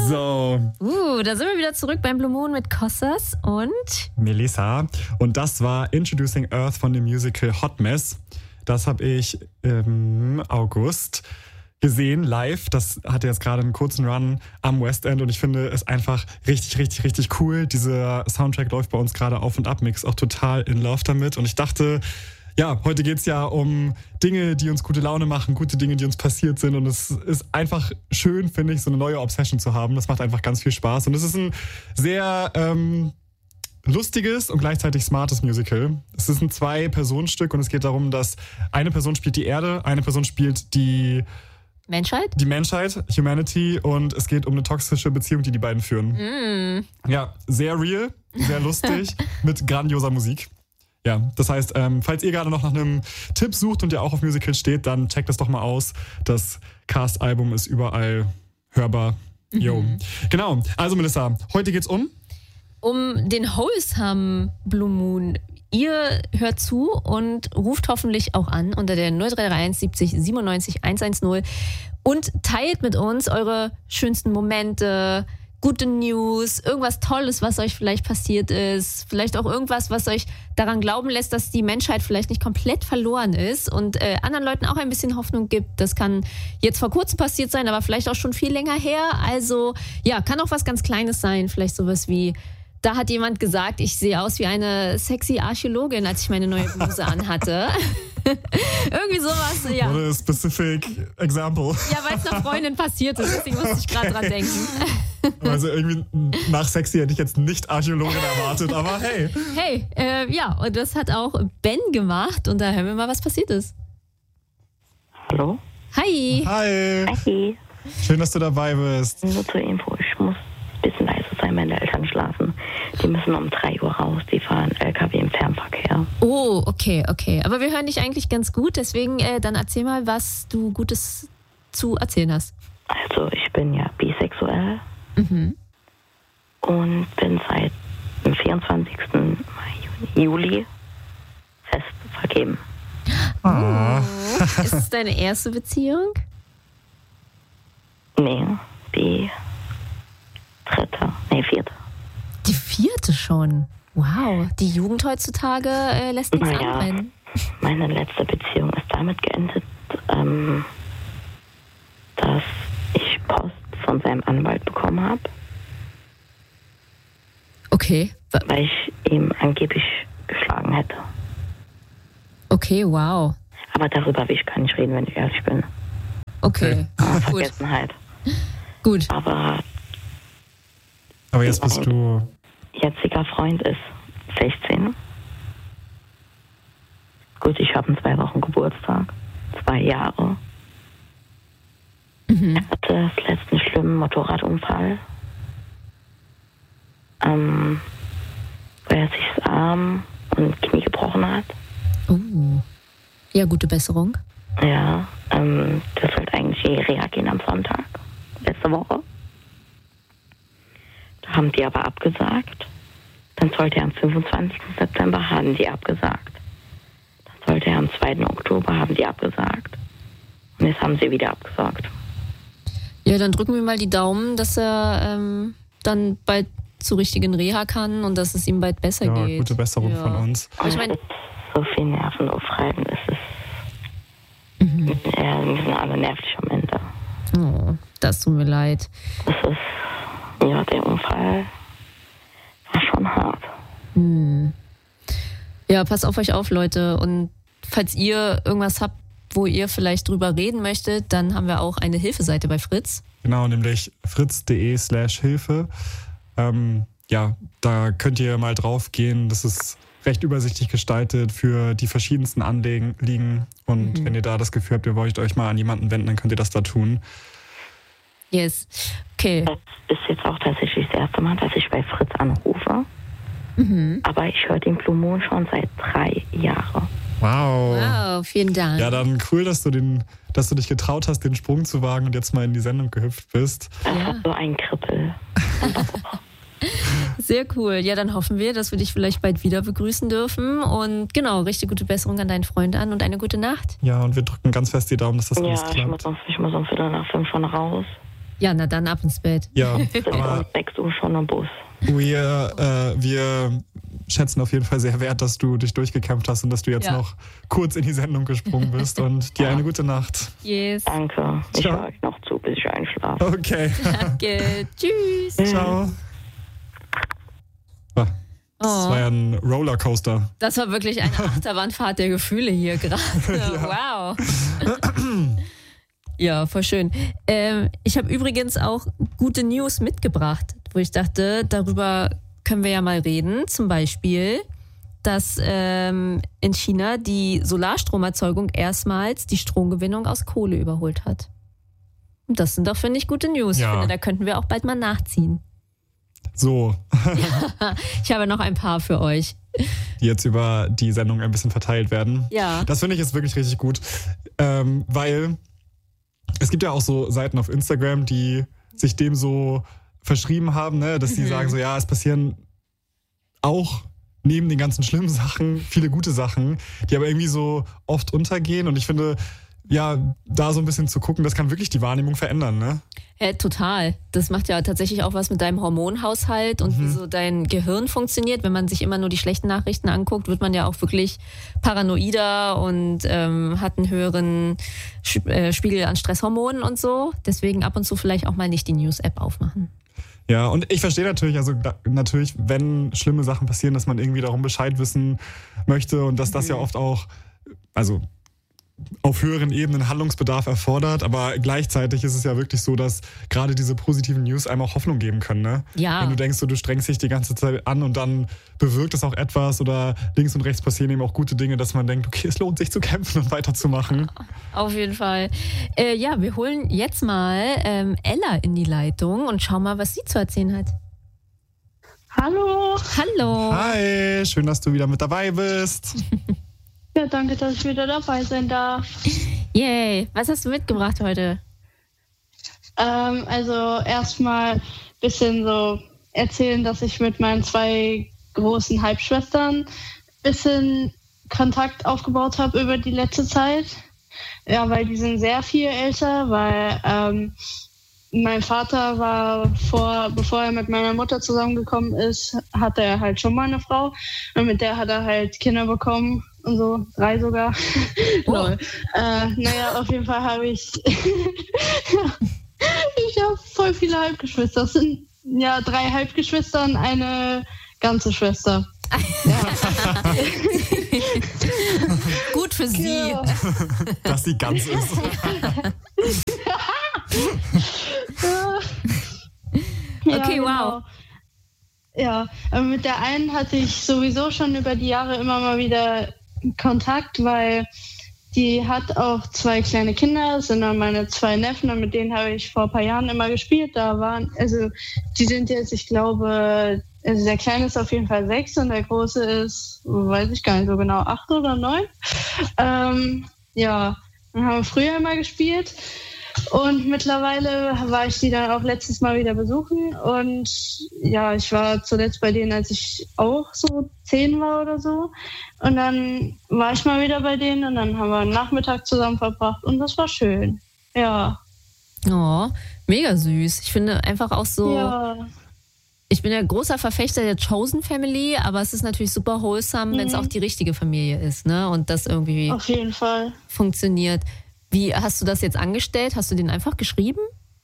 So. Da sind wir wieder zurück beim Blue Moon mit Kostas und Melissa. Und das war Introducing Earth von dem Musical Hot Mess. Das habe ich im August gesehen, live. Das hatte jetzt gerade einen kurzen Run am West End und ich finde es einfach richtig, richtig, richtig cool. Dieser Soundtrack läuft bei uns gerade auf und ab. Mix auch total in love damit. Und ich dachte, ja, heute geht's ja um Dinge, die uns gute Laune machen, gute Dinge, die uns passiert sind. Und es ist einfach schön, finde ich, so eine neue Obsession zu haben. Das macht einfach ganz viel Spaß. Und es ist ein sehr lustiges und gleichzeitig smartes Musical. Es ist ein 2-Personen-Stück und es geht darum, dass eine Person spielt die Erde, eine Person spielt die Menschheit? Die Menschheit, Humanity, und es geht um eine toxische Beziehung, die beiden führen. Ja, sehr real, sehr lustig, mit grandioser Musik. Ja, das heißt, falls ihr gerade noch nach einem Tipp sucht und ihr auch auf Musicals steht, dann checkt das doch mal aus. Das Cast-Album ist überall hörbar. Jo. Genau, also Melissa, heute geht's um den Wholesome Blue Moon. Ihr hört zu und ruft hoffentlich auch an unter der 0331 70 97 110 und teilt mit uns eure schönsten Momente, gute News, irgendwas Tolles, was euch vielleicht passiert ist, vielleicht auch irgendwas, was euch daran glauben lässt, dass die Menschheit vielleicht nicht komplett verloren ist und anderen Leuten auch ein bisschen Hoffnung gibt. Das kann jetzt vor kurzem passiert sein, aber vielleicht auch schon viel länger her. Also ja, kann auch was ganz Kleines sein, vielleicht sowas wie: Da hat jemand gesagt, ich sehe aus wie eine sexy Archäologin, als ich meine neue Bluse anhatte. Irgendwie sowas, ja. What a specific example. Ja, weil es einer Freundin passiert ist, deswegen musste ich gerade dran denken. Also irgendwie nach sexy hätte ich jetzt nicht Archäologin erwartet, aber hey. Hey, ja, und das hat auch Ben gemacht und da hören wir mal, was passiert ist. Hallo? Hi. Hi. Hi. Schön, dass du dabei bist. Nur zur Info, ich muss ein bisschen leise sein, meine Eltern schlafen. Die müssen um 3 Uhr raus, die fahren LKW im Fernverkehr. Oh, okay. Aber wir hören dich eigentlich ganz gut, deswegen dann erzähl mal, was du Gutes zu erzählen hast. Also ich bin ja bisexuell und bin seit dem 24. Juli fest vergeben. Ist es deine erste Beziehung? Nee, die 4. Die 4. schon? Wow, die Jugend heutzutage lässt nichts anbrennen. Meine letzte Beziehung ist damit geendet, dass ich Post von seinem Anwalt bekommen habe. Okay. Weil ich ihm angeblich geschlagen hätte. Okay, wow. Aber darüber will ich gar nicht reden, wenn ich ehrlich bin. Okay. Vergessenheit. Gut. Aber jetzt bist du... jetziger Freund ist 16. Gut, ich habe in 2 Wochen Geburtstag. 2 Jahre. Er hatte das letzten schlimmen Motorradunfall. Wo er sich das Arm und Knie gebrochen hat. Ja, gute Besserung. Ja, das sollte eigentlich in die Reha gehen am Sonntag. Letzte Woche. Da haben die aber abgesagt. Dann sollte er am 25. September, haben die abgesagt. Dann sollte er am 2. Oktober, haben die abgesagt. Und jetzt haben sie wieder abgesagt. Ja, dann drücken wir mal die Daumen, dass er dann bald zur richtigen Reha kann und dass es ihm bald besser geht. Gute Besserung von uns. Aber ich meine, so viel nervenaufreibend ist es. Wir sind alle nervig am Ende. oh, das tut mir leid. Das ist, ja, der Unfall war schon hart. Ja, passt auf euch auf, Leute. Und falls ihr irgendwas habt, wo ihr vielleicht drüber reden möchtet, dann haben wir auch eine Hilfeseite bei Fritz. Genau, nämlich fritz.de/Hilfe. Ja, da könnt ihr mal drauf gehen. Das ist recht übersichtlich gestaltet für die verschiedensten Anliegen. Und wenn ihr da das Gefühl habt, ihr wollt euch mal an jemanden wenden, dann könnt ihr das da tun. Yes. Okay. Das ist jetzt auch tatsächlich das erste Mal, dass ich bei Fritz anrufe. Aber ich höre den Blue Moon schon seit 3 Jahren. Wow. Wow, vielen Dank. Ja, dann cool, dass du dich getraut hast, den Sprung zu wagen und jetzt mal in die Sendung gehüpft bist. Das hat so ein Kribbel. Sehr cool. Ja, dann hoffen wir, dass wir dich vielleicht bald wieder begrüßen dürfen. Und genau, richtig gute Besserung an deinen Freund an und eine gute Nacht. Ja, und wir drücken ganz fest die Daumen, dass das alles Ja, klappt. ich muss um 4:45 schon raus. Ja, na dann ab ins Bett. Ja, Sind aber um 6 Uhr schon im Bus. wir schätzen auf jeden Fall sehr wert, dass du dich durchgekämpft hast und dass du jetzt noch kurz in die Sendung gesprungen bist und dir eine gute Nacht. Yes. Danke. Ich Ciao. höre euch noch zu, bis ich einschlafe. Okay. Danke. Tschüss. Ciao. Das war ja ein Rollercoaster. Das war wirklich eine Achterbahnfahrt der Gefühle hier gerade. Wow. Ja, voll schön. Ich habe übrigens auch gute News mitgebracht, wo ich dachte, darüber können wir ja mal reden. Zum Beispiel, dass in China die Solarstromerzeugung erstmals die Stromgewinnung aus Kohle überholt hat. Und das sind doch, finde ich, gute News. Ja. Ich finde, da könnten wir auch bald mal nachziehen. So, Ich habe noch ein paar für euch. die jetzt über die Sendung ein bisschen verteilt werden. Ja. Das finde ich ist wirklich richtig gut, weil es gibt ja auch so Seiten auf Instagram, die sich dem so verschrieben haben, ne? Dass die sagen so, ja, es passieren auch neben den ganzen schlimmen Sachen viele gute Sachen, die aber irgendwie so oft untergehen. Und ich finde, ja, da so ein bisschen zu gucken, das kann wirklich die Wahrnehmung verändern, ne? Total. Das macht ja tatsächlich auch was mit deinem Hormonhaushalt und wie so dein Gehirn funktioniert. Wenn man sich immer nur die schlechten Nachrichten anguckt, wird man ja auch wirklich paranoider und hat einen höheren Spiegel an Stresshormonen und so. Deswegen ab und zu vielleicht auch mal nicht die News-App aufmachen. Ja, und ich verstehe natürlich, natürlich, wenn schlimme Sachen passieren, dass man irgendwie darum Bescheid wissen möchte und dass das ja oft auch, also auf höheren Ebenen Handlungsbedarf erfordert, aber gleichzeitig ist es ja wirklich so, dass gerade diese positiven News einem auch Hoffnung geben können, ne? Ja. Wenn du denkst, du strengst dich die ganze Zeit an und dann bewirkt es auch etwas oder links und rechts passieren eben auch gute Dinge, dass man denkt, okay, es lohnt sich zu kämpfen und weiterzumachen. Auf jeden Fall. Ja, wir holen jetzt mal Ella in die Leitung und schauen mal, was sie zu erzählen hat. Hallo. Hallo. Hi, schön, dass du wieder mit dabei bist. Ja, danke, dass ich wieder dabei sein darf. Yay. Was hast du mitgebracht heute? Also erstmal ein bisschen so erzählen, dass ich mit meinen 2 großen Halbschwestern ein bisschen Kontakt aufgebaut habe über die letzte Zeit. Ja, weil die sind sehr viel älter, weil mein Vater war bevor er mit meiner Mutter zusammengekommen ist, hatte er halt schon mal eine Frau und mit der hat er halt Kinder bekommen und so, 3 sogar. Lol. Naja, auf jeden Fall habe ich ich habe voll viele Halbgeschwister. Das sind ja 3 Halbgeschwister und eine ganze Schwester. Ja. Gut für sie. Ja. Dass sie ganz ist. Okay, genau. wow. Ja, aber mit der einen hatte ich sowieso schon über die Jahre immer mal wieder Kontakt, weil die hat auch 2 kleine Kinder, das sind dann meine 2 Neffen und mit denen habe ich vor ein paar Jahren immer gespielt. Die sind jetzt, ich glaube, also der Kleine ist auf jeden Fall 6 und der Große ist, weiß ich gar nicht so genau, 8 oder 9. Ja, dann haben wir früher immer gespielt. Und mittlerweile war ich die dann auch letztes Mal wieder besuchen. Und ja, ich war zuletzt bei denen, als ich auch so 10 war oder so. Und dann war ich mal wieder bei denen und dann haben wir einen Nachmittag zusammen verbracht und das war schön. Ja. Oh, mega süß. Ich finde einfach auch so... Ja. Ich bin ja großer Verfechter der Chosen Family, aber es ist natürlich super wholesome, wenn es auch die richtige Familie ist, ne? Und das irgendwie Auf jeden Fall. funktioniert. Wie hast du das jetzt angestellt? Hast du den einfach geschrieben?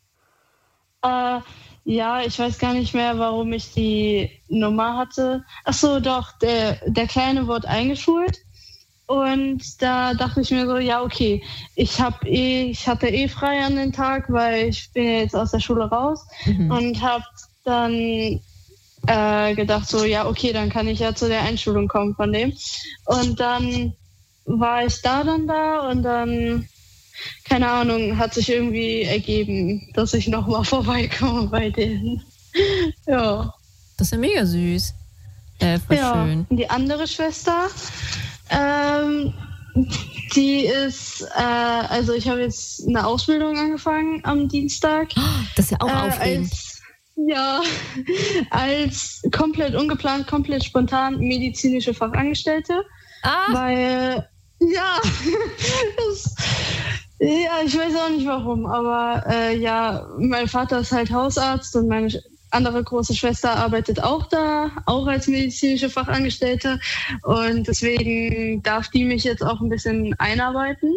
Ja, ich weiß gar nicht mehr, warum ich die Nummer hatte. Ach so, doch, der Kleine wurde eingeschult. Und da dachte ich mir so, ja, okay, ich hatte frei an den Tag, weil ich bin ja jetzt aus der Schule raus und habe dann gedacht so, ja, okay, dann kann ich ja zu der Einschulung kommen von dem. Und dann war ich da und dann, keine Ahnung, hat sich irgendwie ergeben, dass ich nochmal vorbeikomme bei denen. Ja. Das ist ja mega süß. Voll schön. Und die andere Schwester, die ist, also ich habe jetzt eine Ausbildung angefangen am Dienstag. Das ist ja auch aufregend. Als komplett ungeplant, komplett spontan medizinische Fachangestellte. Weil, ja, Ja, ich weiß auch nicht warum, aber ja, mein Vater ist halt Hausarzt und meine andere große Schwester arbeitet auch da, auch als medizinische Fachangestellte und deswegen darf die mich jetzt auch ein bisschen einarbeiten.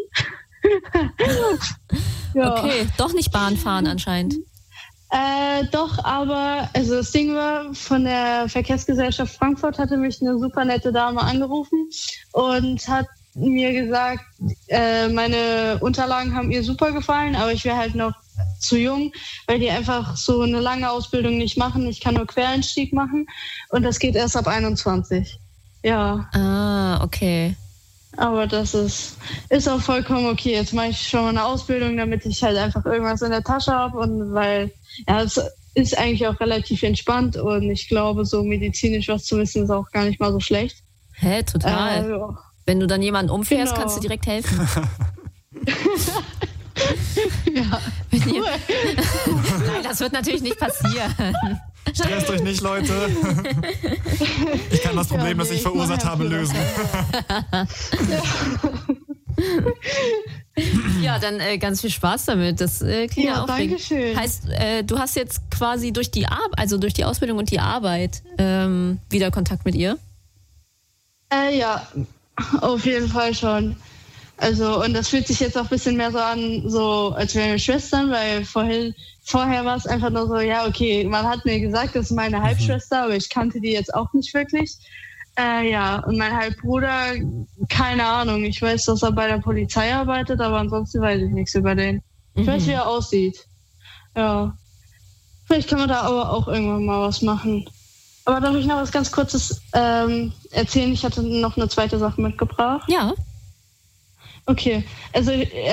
Ja. Okay, doch nicht Bahn fahren anscheinend. Doch, aber also das Ding war, von der Verkehrsgesellschaft Frankfurt hatte mich eine super nette Dame angerufen und hat mir gesagt, meine Unterlagen haben ihr super gefallen, aber ich wäre halt noch zu jung, weil die einfach so eine lange Ausbildung nicht machen. Ich kann nur Quereinstieg machen und das geht erst ab 21. Ja. Ah, okay. Aber das ist auch vollkommen okay. Jetzt mache ich schon mal eine Ausbildung, damit ich halt einfach irgendwas in der Tasche habe und weil, ja, es ist eigentlich auch relativ entspannt und ich glaube, so medizinisch was zu wissen ist auch gar nicht mal so schlecht. Hä, total. Ja. Wenn du dann jemanden umfährst, Genau. kannst du direkt helfen. Ja. Nein, das wird natürlich nicht passieren. Stresst euch nicht, Leute. Ich kann das Problem, das ich verursacht habe, lösen. Ja, dann ganz viel Spaß damit. Das klingt ja aufregend. Dankeschön. Heißt, du hast jetzt quasi durch die durch die Ausbildung und die Arbeit wieder Kontakt mit ihr? Ja, auf jeden Fall schon. Also, und das fühlt sich jetzt auch ein bisschen mehr so an, so als wären wir Schwestern, weil vorher war es einfach nur so, ja, okay, man hat mir gesagt, das ist meine Halbschwester, aber ich kannte die jetzt auch nicht wirklich. Ja, und mein Halbbruder, keine Ahnung, ich weiß, dass er bei der Polizei arbeitet, aber ansonsten weiß ich nichts über den. Ich weiß, wie er aussieht. Ja. Vielleicht kann man da aber auch irgendwann mal was machen. Aber darf ich noch was ganz Kurzes erzählen? Ich hatte noch eine zweite Sache mitgebracht. Ja. Okay, also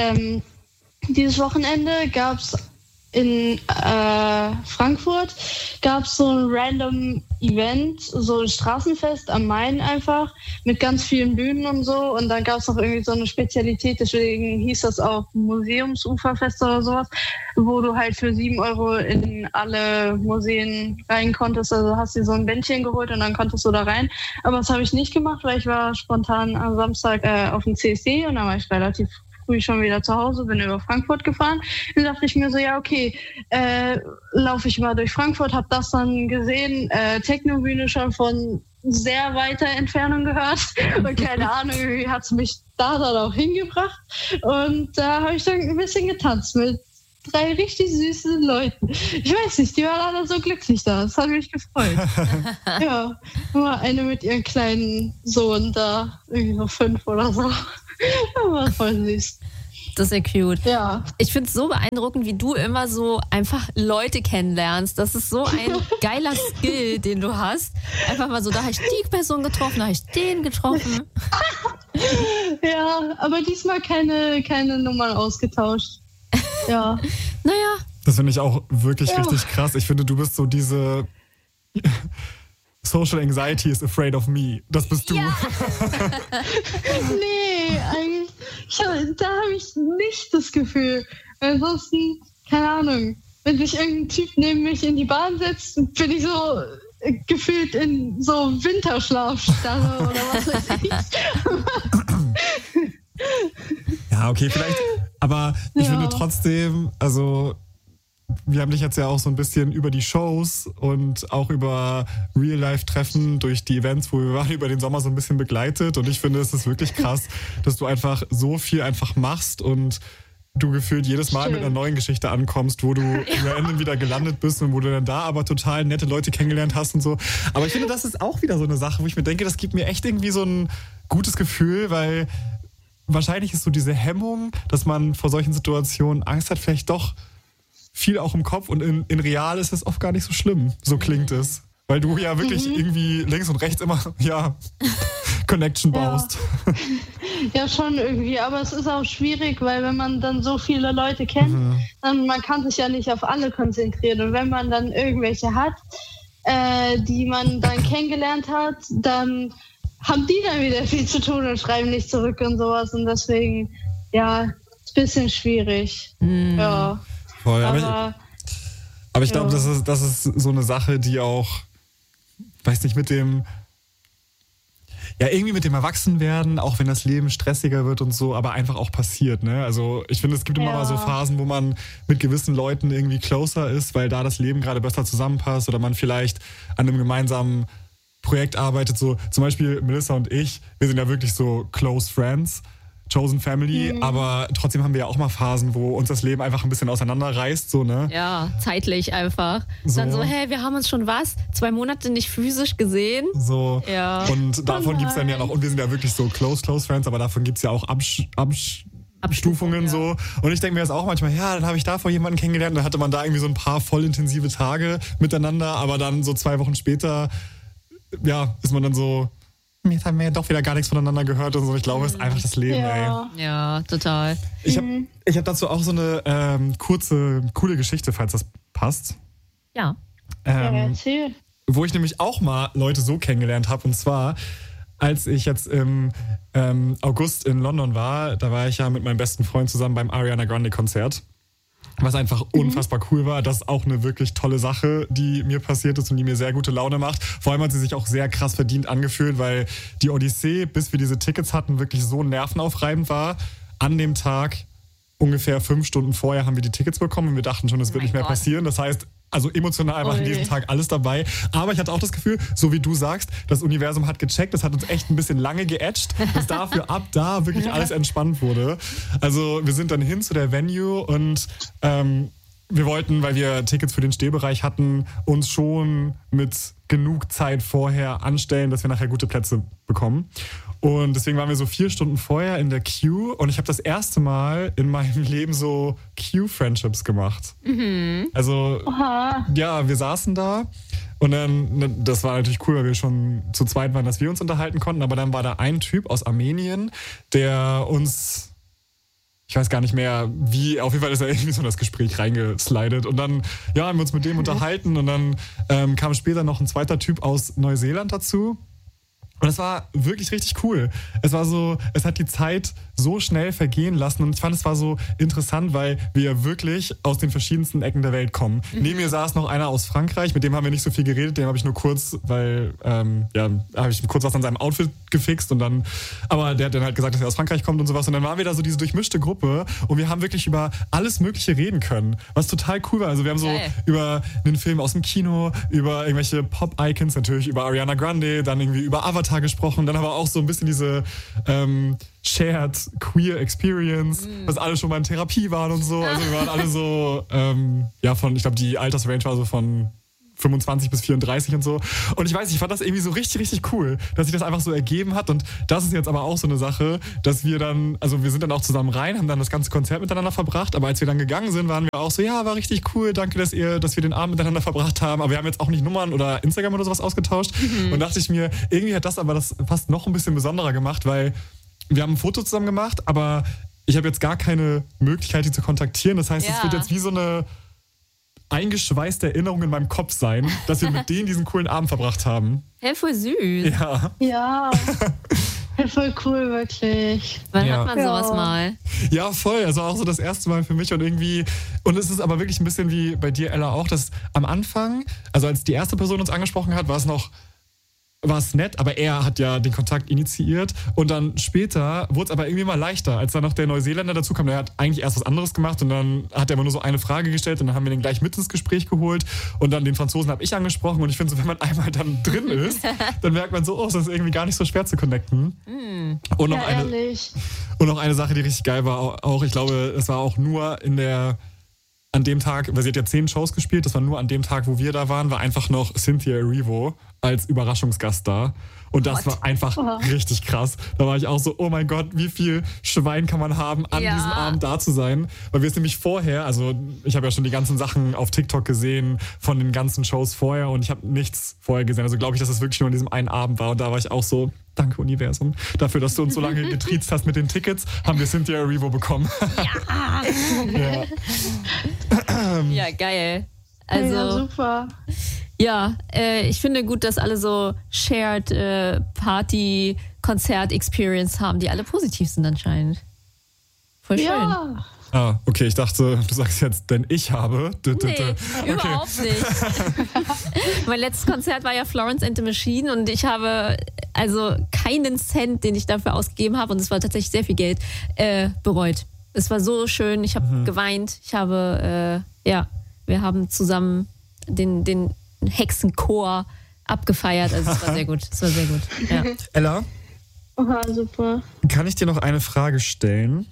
dieses Wochenende gab es in Frankfurt so ein random Event, so ein Straßenfest am Main einfach, mit ganz vielen Bühnen und so. Und dann gab es noch irgendwie so eine Spezialität, deswegen hieß das auch Museumsuferfest oder sowas, wo du halt für 7 € in alle Museen rein konntest. Also hast dir so ein Bändchen geholt und dann konntest du da rein. Aber das habe ich nicht gemacht, weil ich war spontan am Samstag auf dem CSD und dann war ich relativ früh schon wieder zu Hause, bin über Frankfurt gefahren. Dann dachte ich mir so, ja okay, laufe ich mal durch Frankfurt, habe das dann gesehen, Technobühne schon von sehr weiter Entfernung gehört und keine Ahnung, irgendwie hat es mich da dann auch hingebracht und da habe ich dann ein bisschen getanzt mit 3 richtig süßen Leuten. Ich weiß nicht, die waren alle so glücklich da, das hat mich gefreut. Ja, war eine mit ihrem kleinen Sohn da, irgendwie so 5 oder so. Das war voll süß. Das ist ja cute. Ja. Ich finde es so beeindruckend, wie du immer so einfach Leute kennenlernst. Das ist so ein geiler Skill, den du hast. Einfach mal so, da habe ich die Person getroffen, da habe ich den getroffen. Ja, aber diesmal keine Nummern ausgetauscht. Ja. Naja. Das finde ich auch wirklich richtig krass. Ich finde, du bist so diese Social Anxiety is afraid of me. Das bist du. Ja. Nee, eigentlich, da habe ich nicht das Gefühl. Ansonsten, keine Ahnung, wenn sich irgendein Typ neben mich in die Bahn setzt, bin ich so gefühlt in so Winterschlafstarre oder was weiß ich. Ja, okay, vielleicht. Aber ich finde trotzdem, also wir haben dich jetzt ja auch so ein bisschen über die Shows und auch über Real-Life-Treffen durch die Events, wo wir waren, über den Sommer so ein bisschen begleitet. Und ich finde, es ist wirklich krass, dass du einfach so viel einfach machst und du gefühlt jedes Mal mit einer neuen Geschichte ankommst, wo du am Ende wieder gelandet bist und wo du dann da aber total nette Leute kennengelernt hast und so. Aber ich finde, das ist auch wieder so eine Sache, wo ich mir denke, das gibt mir echt irgendwie so ein gutes Gefühl, weil wahrscheinlich ist so diese Hemmung, dass man vor solchen Situationen Angst hat, vielleicht doch viel auch im Kopf und in real ist es oft gar nicht so schlimm. So klingt es. Weil du ja wirklich irgendwie links und rechts immer, Connection baust. Ja, schon irgendwie. Aber es ist auch schwierig, weil wenn man dann so viele Leute kennt, dann man kann sich ja nicht auf alle konzentrieren. Und wenn man dann irgendwelche hat, die man dann kennengelernt hat, dann haben die dann wieder viel zu tun und schreiben nicht zurück und sowas. Und deswegen, ja, ist ein bisschen schwierig. Ja. Voll, aber ich glaube, das ist so eine Sache, die auch, weiß nicht, mit dem, ja, irgendwie mit dem Erwachsenwerden, auch wenn das Leben stressiger wird und so, aber einfach auch passiert, ne? Also ich finde, es gibt immer mal so Phasen, wo man mit gewissen Leuten irgendwie closer ist, weil da das Leben gerade besser zusammenpasst oder man vielleicht an einem gemeinsamen Projekt arbeitet. So zum Beispiel Melissa und ich, wir sind ja wirklich so close friends, chosen family, aber trotzdem haben wir ja auch mal Phasen, wo uns das Leben einfach ein bisschen auseinanderreißt, so, ne? Ja, zeitlich einfach. Dann so, wir haben uns schon 2 Monate nicht physisch gesehen. So. Ja. Und davon gibt es dann ja noch, und wir sind ja wirklich so close friends, aber davon gibt es ja auch Abstufungen so. Und ich denke mir das auch manchmal, ja, dann habe ich da vor jemanden kennengelernt, dann hatte man da irgendwie so ein paar voll intensive Tage miteinander, aber dann so 2 Wochen später, ja, ist man dann so, jetzt haben wir ja doch wieder gar nichts voneinander gehört und so. Ich glaube, es ist einfach das Leben, ey. Ja, total. Ich hab dazu auch so eine coole Geschichte, falls das passt. Ja. Erzähl. Wo ich nämlich auch mal Leute so kennengelernt habe. Und zwar, als ich jetzt im August in London war, da war ich ja mit meinem besten Freund zusammen beim Ariana Grande Konzert. Was einfach unfassbar cool war. Das ist auch eine wirklich tolle Sache, die mir passiert ist und die mir sehr gute Laune macht. Vor allem hat sie sich auch sehr krass verdient angefühlt, weil die Odyssee, bis wir diese Tickets hatten, wirklich so nervenaufreibend war. An dem Tag, ungefähr 5 Stunden vorher, haben wir die Tickets bekommen und wir dachten schon, es wird nicht mehr passieren. Das heißt, also emotional war an diesem Tag alles dabei. Aber ich hatte auch das Gefühl, so wie du sagst, das Universum hat gecheckt, das hat uns echt ein bisschen lange geätscht, dass dafür ab da wirklich alles entspannt wurde. Also wir sind dann hin zu der Venue und wir wollten, weil wir Tickets für den Stehbereich hatten, uns schon mit genug Zeit vorher anstellen, dass wir nachher gute Plätze bekommen. Und deswegen waren wir so 4 Stunden vorher in der Queue und ich habe das erste Mal in meinem Leben so Queue-Friendships gemacht. Also, ja, wir saßen da und dann, das war natürlich cool, weil wir schon zu zweit waren, dass wir uns unterhalten konnten, aber dann war da ein Typ aus Armenien, der uns, ich weiß gar nicht mehr wie, auf jeden Fall ist er irgendwie so in das Gespräch reingeslidet und dann, ja, haben wir uns mit dem unterhalten und dann kam später noch ein zweiter Typ aus Neuseeland dazu. Und es war wirklich richtig cool. Es war so, es hat die Zeit so schnell vergehen lassen und ich fand, es war so interessant, weil wir wirklich aus den verschiedensten Ecken der Welt kommen. Neben mir saß noch einer aus Frankreich, mit dem haben wir nicht so viel geredet, dem habe ich nur kurz, weil, habe ich kurz was an seinem Outfit gefixt und dann, aber der hat dann halt gesagt, dass er aus Frankreich kommt und sowas und dann waren wir da so diese durchmischte Gruppe und wir haben wirklich über alles Mögliche reden können, was total cool war. Also wir haben so über einen Film aus dem Kino, über irgendwelche Pop-Icons, natürlich über Ariana Grande, dann irgendwie über Avatar gesprochen, dann aber auch so ein bisschen diese Shared Queer Experience, dass alle schon mal in Therapie waren und so. Also wir waren alle so, ich glaube, die Altersrange war so von 25 bis 34 und so. Und ich weiß, ich fand das irgendwie so richtig, richtig cool, dass sich das einfach so ergeben hat. Und das ist jetzt aber auch so eine Sache, dass wir dann, also wir sind dann auch zusammen rein, haben dann das ganze Konzert miteinander verbracht. Aber als wir dann gegangen sind, waren wir auch so, ja, war richtig cool, danke, dass wir den Abend miteinander verbracht haben. Aber wir haben jetzt auch nicht Nummern oder Instagram oder sowas ausgetauscht. Und dachte ich mir, irgendwie hat das aber das fast noch ein bisschen besonderer gemacht, weil wir haben ein Foto zusammen gemacht, aber ich habe jetzt gar keine Möglichkeit, die zu kontaktieren. Das heißt, es wird jetzt wie so eine eingeschweißte Erinnerung in meinem Kopf sein, dass wir mit denen diesen coolen Abend verbracht haben. Hey, voll süß. Ja. Ja. Voll cool, wirklich. Wann hat man sowas mal? Ja, voll. Also auch so das erste Mal für mich und irgendwie, und es ist aber wirklich ein bisschen wie bei dir, Ella, auch, dass am Anfang, also als die erste Person uns angesprochen hat, war es nett, aber er hat ja den Kontakt initiiert und dann später wurde es aber irgendwie mal leichter, als dann noch der Neuseeländer dazu kam. Der hat eigentlich erst was anderes gemacht und dann hat er immer nur so eine Frage gestellt und dann haben wir den gleich mit ins Gespräch geholt und dann den Franzosen habe ich angesprochen und ich finde so, wenn man einmal dann drin ist, dann merkt man so, oh, das ist irgendwie gar nicht so schwer zu connecten. Und noch eine Sache, die richtig geil war, auch, ich glaube, es war auch nur an dem Tag, weil sie hat ja 10 Shows gespielt, das war nur an dem Tag, wo wir da waren, war einfach noch Cynthia Erivo als Überraschungsgast da. Und das war einfach richtig krass. Da war ich auch so, oh mein Gott, wie viel Schwein kann man haben, an diesem Abend da zu sein. Weil wir es nämlich vorher, also ich habe ja schon die ganzen Sachen auf TikTok gesehen von den ganzen Shows vorher und ich habe nichts vorher gesehen. Also glaube ich, dass es wirklich nur an diesem einen Abend war. Und da war ich auch so, danke Universum, dafür, dass du uns so lange getriezt hast mit den Tickets, haben wir Cynthia Erivo bekommen. Ja, geil. Also, ja, super. Ja, ich finde gut, dass alle so Shared Party, Konzert-Experience haben, die alle positiv sind anscheinend. Voll schön. Ja. Ah, okay, ich dachte, du sagst jetzt, denn ich habe. Nee, überhaupt nicht. Mein letztes Konzert war ja Florence and the Machine und ich habe also keinen Cent, den ich dafür ausgegeben habe, und es war tatsächlich sehr viel Geld, bereut. Es war so schön, ich habe geweint, wir haben zusammen den Hexenchor abgefeiert, also es war sehr gut, ja. Ella? Oha, super. Kann ich dir noch eine Frage stellen?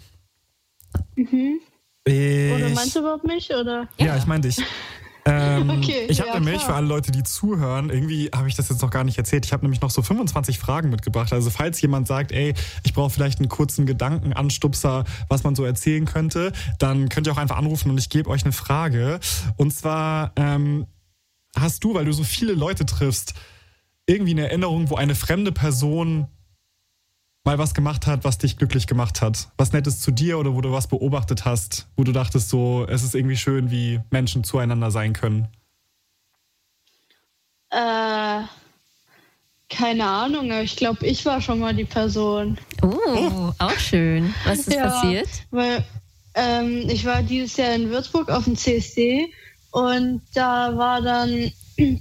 Oder meinst du überhaupt mich, oder? Ja, ich meine dich. Okay, ich habe nämlich klar. für alle Leute, die zuhören, irgendwie habe ich das jetzt noch gar nicht erzählt, ich habe nämlich noch so 25 Fragen mitgebracht. Also falls jemand sagt, ey, ich brauche vielleicht einen kurzen Gedankenanstupser, was man so erzählen könnte, dann könnt ihr auch einfach anrufen und ich gebe euch eine Frage. Und zwar hast du, weil du so viele Leute triffst, irgendwie eine Erinnerung, wo eine fremde Person mal was gemacht hat, was dich glücklich gemacht hat? Was Nettes zu dir oder wo du was beobachtet hast, wo du dachtest so, es ist irgendwie schön, wie Menschen zueinander sein können? Keine Ahnung, aber ich glaube, ich war schon mal die Person. Auch schön. Was ist passiert? Weil ich war dieses Jahr in Würzburg auf dem CSD und da war dann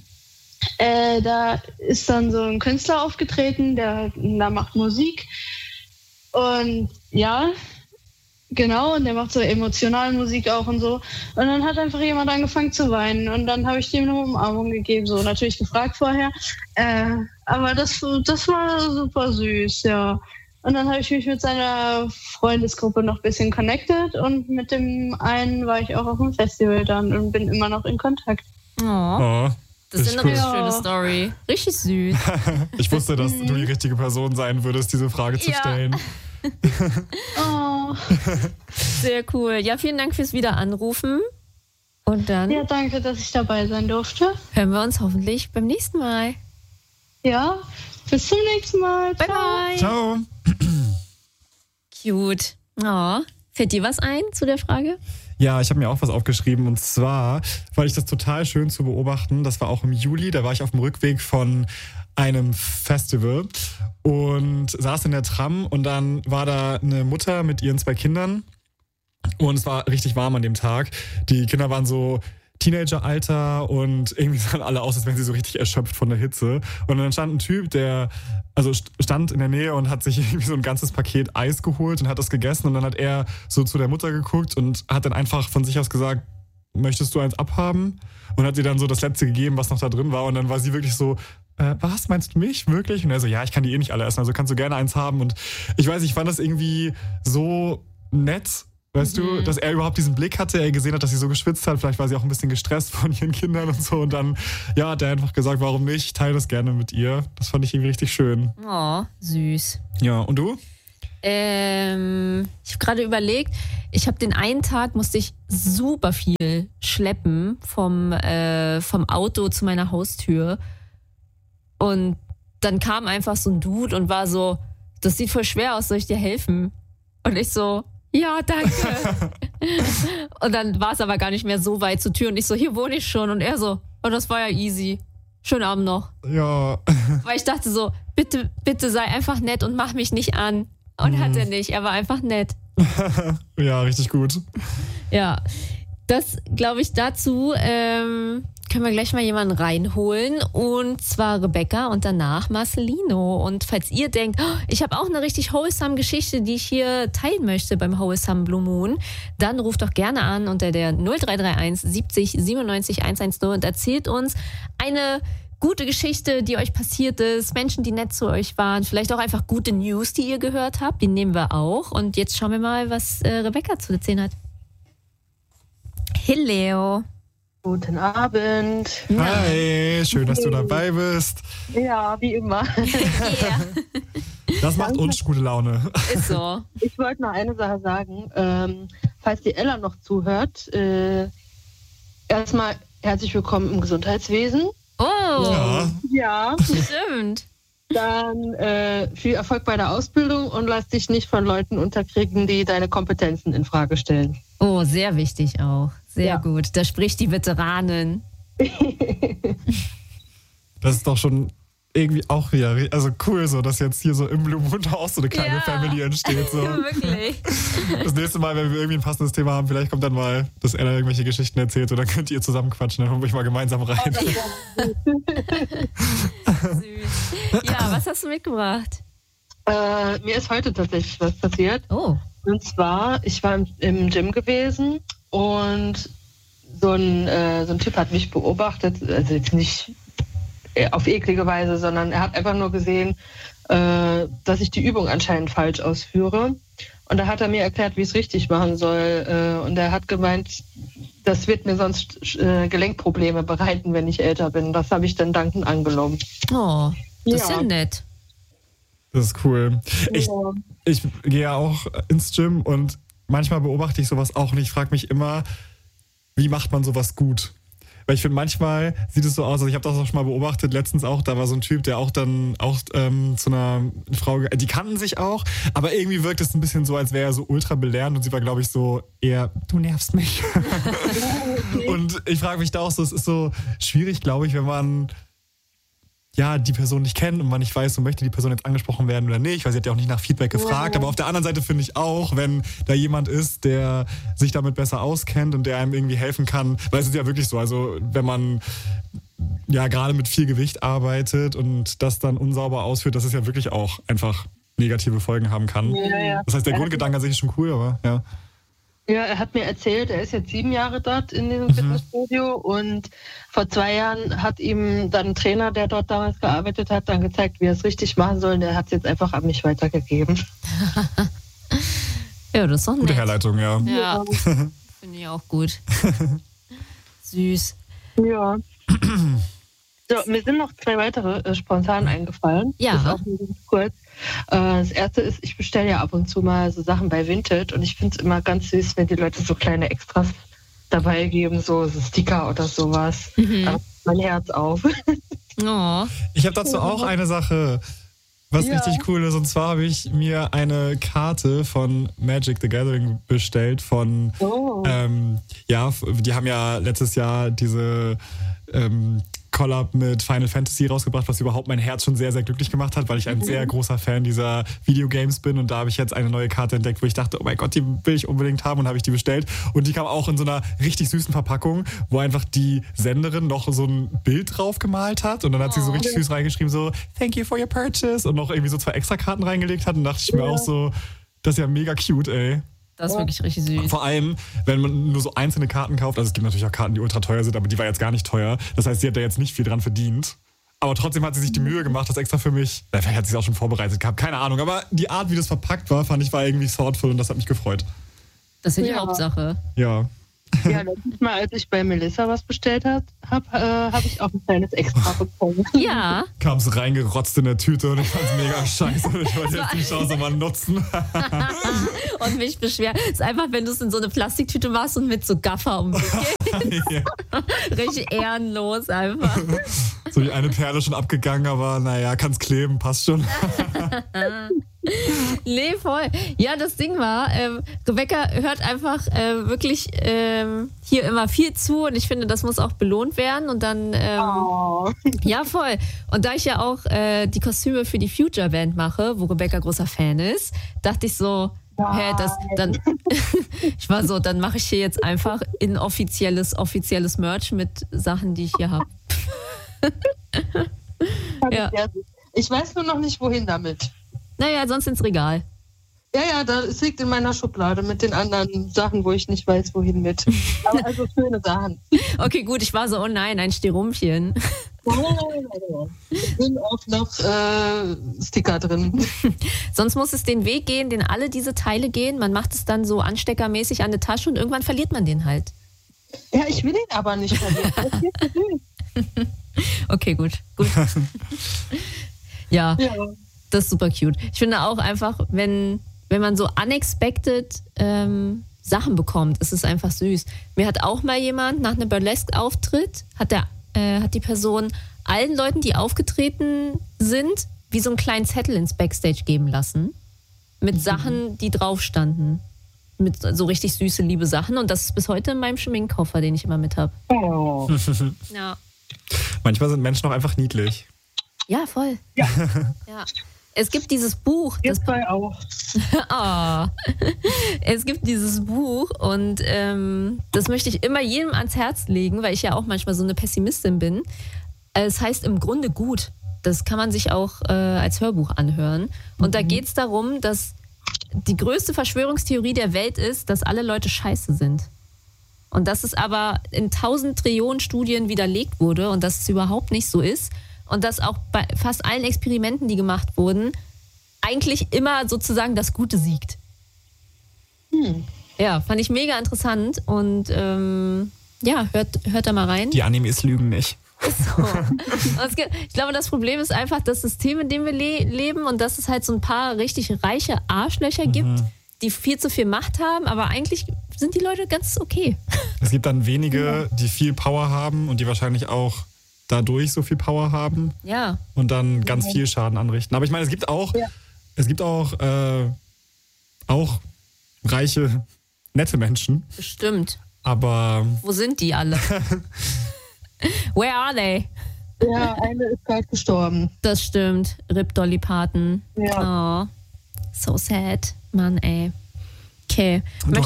da ist dann so ein Künstler aufgetreten, der macht Musik und ja, genau, und der macht so emotionale Musik auch und so. Und dann hat einfach jemand angefangen zu weinen und dann habe ich dem eine Umarmung gegeben, so natürlich gefragt vorher, aber das war super süß, ja. Und dann habe ich mich mit seiner Freundesgruppe noch ein bisschen connected und mit dem einen war ich auch auf dem Festival dann und bin immer noch in Kontakt. Oh. Das ist eine richtig schöne Story. Richtig süß. Ich wusste, dass du die richtige Person sein würdest, diese Frage zu stellen. Oh. Sehr cool. Ja, vielen Dank fürs Wiederanrufen. Und dann Ja, danke, dass ich dabei sein durfte. hören wir uns hoffentlich beim nächsten Mal. Ja, bis zum nächsten Mal. Bye, bye. Ciao. Cute. Oh. Fällt dir was ein zu der Frage? Ja, ich habe mir auch was aufgeschrieben und zwar fand ich das total schön zu beobachten. Das war auch im Juli, da war ich auf dem Rückweg von einem Festival und saß in der Tram und dann war da eine Mutter mit ihren 2 Kindern und es war richtig warm an dem Tag. Die Kinder waren so Teenageralter und irgendwie sahen alle aus, als wären sie so richtig erschöpft von der Hitze. Und dann stand ein Typ, der stand in der Nähe und hat sich irgendwie so ein ganzes Paket Eis geholt und hat das gegessen. Und dann hat er so zu der Mutter geguckt und hat dann einfach von sich aus gesagt, möchtest du eins abhaben? Und hat ihr dann so das Letzte gegeben, was noch da drin war. Und dann war sie wirklich so, was, meinst du mich? Wirklich? Und er so, ja, ich kann die eh nicht alle essen, also kannst du gerne eins haben. Und ich weiß, ich fand das irgendwie so nett, weißt du, dass er überhaupt diesen Blick hatte, er gesehen hat, dass sie so geschwitzt hat, vielleicht war sie auch ein bisschen gestresst von ihren Kindern und so und dann, ja, hat er einfach gesagt, warum nicht, ich teile das gerne mit ihr. Das fand ich irgendwie richtig schön. Oh, süß. Ja, und du? Ich habe gerade überlegt, ich habe den einen Tag, musste ich super viel schleppen vom Auto zu meiner Haustür und dann kam einfach so ein Dude und war so, das sieht voll schwer aus, soll ich dir helfen? Und ich so, ja, danke. Und dann war es aber gar nicht mehr so weit zur Tür und ich so, hier wohne ich schon. Und er so, oh, das war ja easy. Schönen Abend noch. Ja. Weil ich dachte so, bitte, bitte sei einfach nett und mach mich nicht an. Und hat er nicht, er war einfach nett. Ja, richtig gut. Ja, das glaube ich dazu können wir gleich mal jemanden reinholen und zwar Rebecca und danach Marcelino. Und falls ihr denkt, oh, ich habe auch eine richtig wholesome Geschichte, die ich hier teilen möchte beim Wholesome Blue Moon, dann ruft doch gerne an unter der 0331 70 97 110 und erzählt uns eine gute Geschichte, die euch passiert ist, Menschen, die nett zu euch waren, vielleicht auch einfach gute News, die ihr gehört habt, die nehmen wir auch. Und jetzt schauen wir mal, was Rebecca zu erzählen hat. Hello. Guten Abend. Hi, schön, dass du dabei bist. Ja, wie immer. Yeah. Das macht uns gute Laune. Ist so. Ich wollte noch eine Sache sagen. Falls die Ella noch zuhört, erstmal herzlich willkommen im Gesundheitswesen. Oh, Ja. Ja. stimmt. Dann viel Erfolg bei der Ausbildung und lass dich nicht von Leuten unterkriegen, die deine Kompetenzen in Frage stellen. Oh, sehr wichtig auch. Sehr Ja. gut. Da spricht die Veteranin. Das ist doch schon irgendwie auch wieder, also cool so, dass jetzt hier so im Blue Moon auch so eine kleine Ja. Family entsteht. So. Wirklich. Das nächste Mal, wenn wir irgendwie ein passendes Thema haben, vielleicht kommt dann mal, dass Ella irgendwelche Geschichten erzählt und dann könnt ihr zusammen quatschen, dann holen wir euch mal gemeinsam rein. Süß. Ja, was hast du mitgebracht? Mir ist heute tatsächlich was passiert. Oh. Und zwar, ich war im Gym gewesen und so ein Typ hat mich beobachtet, also jetzt nicht auf eklige Weise, sondern er hat einfach nur gesehen, dass ich die Übung anscheinend falsch ausführe. Und da hat er mir erklärt, wie ich es richtig machen soll. Und er hat gemeint, das wird mir sonst Gelenkprobleme bereiten, wenn ich älter bin. Das habe ich dann dankend angenommen. Oh, das ist ja nett. Das ist cool. Ich gehe ja auch ins Gym und manchmal beobachte ich sowas auch und ich frage mich immer, wie macht man sowas gut? Weil ich finde, manchmal sieht es so aus, also ich habe das auch schon mal beobachtet, letztens auch, da war so ein Typ, der auch dann zu einer Frau, die kannten sich auch, aber irgendwie wirkt es ein bisschen so, als wäre er so ultra belehrend und sie war, glaube ich, so eher, du nervst mich. Und ich frage mich da auch so, es ist so schwierig, glaube ich, wenn man die Person nicht kennt und man nicht weiß, so möchte die Person jetzt angesprochen werden oder nicht, weil sie hat ja auch nicht nach Feedback gefragt. Aber auf der anderen Seite finde ich auch, wenn da jemand ist, der sich damit besser auskennt und der einem irgendwie helfen kann, weil es ist ja wirklich so, also wenn man gerade mit viel Gewicht arbeitet und das dann unsauber ausführt, dass es ja wirklich auch einfach negative Folgen haben kann. Ja. Das heißt, der Grundgedanke an sich ist schon cool, aber ja. Ja, er hat mir erzählt, er ist jetzt 7 Jahre dort in diesem Fitnessstudio und vor 2 Jahren hat ihm dann ein Trainer, der dort damals gearbeitet hat, dann gezeigt, wie er es richtig machen soll und er hat es jetzt einfach an mich weitergegeben. Ja, das ist doch nett. Gute Herleitung, ja. Ja, finde ich auch gut. Süß. Ja. So, mir sind noch 2 weitere spontan eingefallen. Ja. Das ist auch nur ganz kurz. Das erste ist, ich bestelle ja ab und zu mal so Sachen bei Vinted und ich finde es immer ganz süß, wenn die Leute so kleine Extras dabei geben, so Sticker oder sowas. Da macht mein Herz auf. Oh. Ich habe dazu auch eine Sache, was richtig cool ist. Und zwar habe ich mir eine Karte von Magic the Gathering bestellt von, die haben ja letztes Jahr diese Collab mit Final Fantasy rausgebracht, was überhaupt mein Herz schon sehr, sehr glücklich gemacht hat, weil ich ein sehr großer Fan dieser Videogames bin und da habe ich jetzt eine neue Karte entdeckt, wo ich dachte, oh mein Gott, die will ich unbedingt haben und habe ich die bestellt und die kam auch in so einer richtig süßen Verpackung, wo einfach die Senderin noch so ein Bild drauf gemalt hat und dann hat sie so richtig süß reingeschrieben, so thank you for your purchase und noch irgendwie so 2 Extrakarten reingelegt hat und dachte ich mir auch so, das ist ja mega cute, ey. Das ist wirklich richtig süß. Vor allem, wenn man nur so einzelne Karten kauft, also es gibt natürlich auch Karten, die ultra teuer sind, aber die war jetzt gar nicht teuer. Das heißt, sie hat da jetzt nicht viel dran verdient. Aber trotzdem hat sie sich die Mühe gemacht, das extra für mich, vielleicht hat sie es auch schon vorbereitet gehabt, keine Ahnung. Aber die Art, wie das verpackt war, fand ich, war irgendwie thoughtful und das hat mich gefreut. Das ist die Hauptsache. Ja. Ja, letztes Mal, als ich bei Melissa was bestellt habe, hab ich auch ein kleines Extra bekommen. Ja. Kam es reingerotzt in der Tüte und ich fand es mega scheiße. Ich wollte jetzt die Chance mal nutzen. Und mich beschweren. Es ist einfach, wenn du es in so eine Plastiktüte machst und mit so Gaffer umwickelst. Ja. Richtig ehrenlos einfach. So die eine Perle schon abgegangen, aber naja, kann's kleben, passt schon. Nee, voll. Ja, das Ding war, Rebecca hört einfach wirklich hier immer viel zu und ich finde, das muss auch belohnt werden und dann, ja, voll. Und da ich ja auch die Kostüme für die Future Band mache, wo Rebecca großer Fan ist, dachte ich so, ich war so, dann mache ich hier jetzt einfach inoffizielles Merch mit Sachen, die ich hier habe. Ja. Ich weiß nur noch nicht, wohin damit. Naja, sonst ins Regal. Ja, es liegt in meiner Schublade mit den anderen Sachen, wo ich nicht weiß, wohin mit. Aber also schöne Sachen. Okay, gut, ich war so, oh nein, ein Sterumpchen. Es sind auch noch Sticker drin. Sonst muss es den Weg gehen, den alle diese Teile gehen. Man macht es dann so ansteckermäßig an der Tasche und irgendwann verliert man den halt. Ja, ich will ihn aber nicht verlieren. Das ist viel zu süß. Okay, gut. Ja. Das ist super cute. Ich finde auch einfach, wenn man so unexpected Sachen bekommt, ist es einfach süß. Mir hat auch mal jemand nach einem Burlesque-Auftritt, hat die Person allen Leuten, die aufgetreten sind, wie so einen kleinen Zettel ins Backstage geben lassen. Mit Sachen, die drauf standen. Mit so richtig süße, liebe Sachen. Und das ist bis heute in meinem Schminkkoffer, den ich immer mit habe. Oh. Ja. Manchmal sind Menschen auch einfach niedlich. Ja, voll. Ja. Es gibt dieses Buch. Jetzt bei auch. Es gibt dieses Buch und das möchte ich immer jedem ans Herz legen, weil ich ja auch manchmal so eine Pessimistin bin. Es heißt im Grunde gut. Das kann man sich auch als Hörbuch anhören. Und da geht es darum, dass die größte Verschwörungstheorie der Welt ist, dass alle Leute scheiße sind. Und dass es aber in 1000 Trillionen Studien widerlegt wurde und dass es überhaupt nicht so ist. Und dass auch bei fast allen Experimenten, die gemacht wurden, eigentlich immer sozusagen das Gute siegt. Ja, fand ich mega interessant. Und hört da mal rein. Die Animes lügen nicht. So. Ich glaube, das Problem ist einfach das System, in dem wir leben und dass es halt so ein paar richtig reiche Arschlöcher gibt, die viel zu viel Macht haben, aber eigentlich sind die Leute ganz okay. Es gibt dann wenige, die viel Power haben und die wahrscheinlich auch dadurch so viel Power haben und dann ganz viel Schaden anrichten. Aber ich meine, es gibt auch reiche, nette Menschen. Bestimmt. Aber wo sind die alle? Where are they? Ja, eine ist gerade gestorben. Das stimmt. Rip Dolly Parton. Ja. Oh, so sad. Mann, ey. Okay.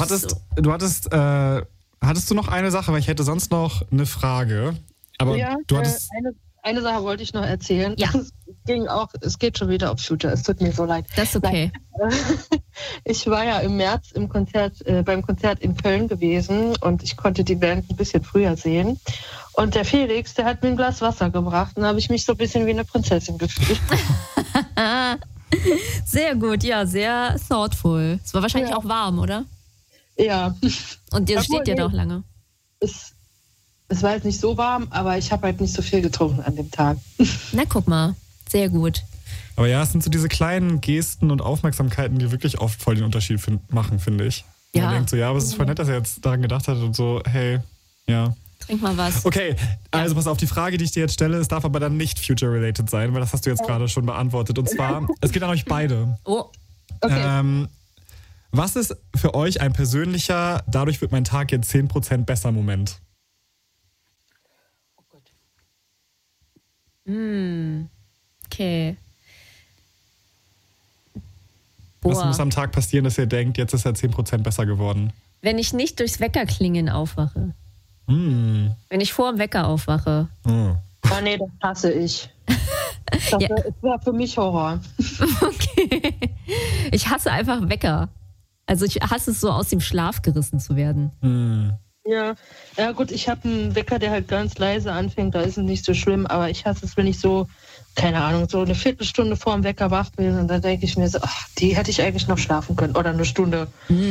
Hattest du noch eine Sache? Weil ich hätte sonst noch eine Frage. Aber du hattest... Eine Sache wollte ich noch erzählen. Ja. Es geht schon wieder auf Future. Es tut mir so leid. Das ist okay. Ich war ja im März beim Konzert in Köln gewesen und ich konnte die Band ein bisschen früher sehen. Und der Felix, der hat mir ein Glas Wasser gebracht und da habe ich mich so ein bisschen wie eine Prinzessin gefühlt. Sehr gut, ja, sehr thoughtful. Es war wahrscheinlich auch warm, oder? Ja. Und dir steht ja doch lange. Es war jetzt nicht so warm, aber ich habe halt nicht so viel getrunken an dem Tag. Na, guck mal. Sehr gut. Aber ja, es sind so diese kleinen Gesten und Aufmerksamkeiten, die wirklich oft voll den Unterschied machen, finde ich. Ja. Man denkt so, ja, aber es ist voll nett, dass er jetzt daran gedacht hat und so, hey, ja. Trink mal was. Okay, also pass auf, die Frage, die ich dir jetzt stelle, es darf aber dann nicht future-related sein, weil das hast du jetzt gerade schon beantwortet. Und zwar, es geht an euch beide. Oh. Okay. Was ist für euch ein persönlicher, dadurch wird mein Tag jetzt 10% besser Moment? Oh Gott. Okay. Was muss am Tag passieren, dass ihr denkt, jetzt ist er 10% besser geworden? Wenn ich nicht durchs Weckerklingeln aufwache. Wenn ich vor dem Wecker aufwache. Oh nee, das hasse ich. Das wäre für mich Horror. Okay. Ich hasse einfach Wecker. Also ich hasse es so, aus dem Schlaf gerissen zu werden. Ja, gut, ich habe einen Wecker, der halt ganz leise anfängt, da ist es nicht so schlimm, aber ich hasse es, wenn ich so, keine Ahnung, so eine Viertelstunde vor dem Wecker wach bin und dann denke ich mir so, ach, die hätte ich eigentlich noch schlafen können oder eine Stunde.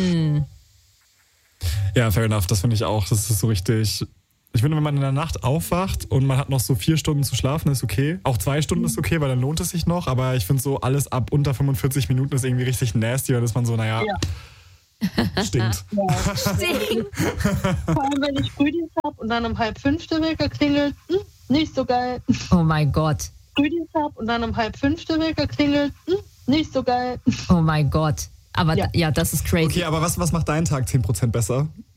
Ja, fair enough, das finde ich auch. Das ist so richtig. Ich finde, wenn man in der Nacht aufwacht und man hat noch so 4 Stunden zu schlafen, ist okay. Auch 2 Stunden ist okay, weil dann lohnt es sich noch. Aber ich finde so, alles ab unter 45 Minuten ist irgendwie richtig nasty. Dann ist man so, naja, stinkt. Ja. Stinkt. Vor allem, wenn ich Frühdienst habe und dann um 4:30 der Wecker klingelt, nicht so geil. Oh mein Gott. Frühdienst habe und dann um 4:30 der Wecker klingelt, nicht so geil. Oh mein Gott. Aber ja, das ist crazy. Okay, aber was macht deinen Tag 10% besser?